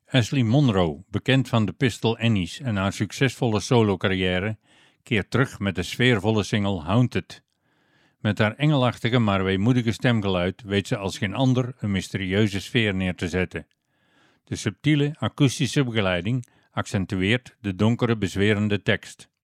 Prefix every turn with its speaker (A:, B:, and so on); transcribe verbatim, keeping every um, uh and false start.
A: Ashley Monroe, bekend van de Pistol Annies en haar succesvolle solo-carrière, keert terug met de sfeervolle single Haunted. Met haar engelachtige maar weemoedige stemgeluid weet ze als geen ander een mysterieuze sfeer neer te zetten. De subtiele akoestische begeleiding accentueert de donkere bezwerende tekst.